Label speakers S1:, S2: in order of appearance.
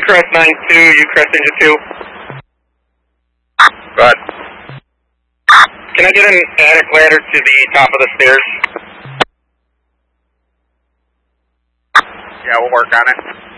S1: Ucrest 9-2, Ucrest Engine 2. Go ahead. Can I get an attic ladder to the top of the stairs?
S2: Yeah, we'll work on it.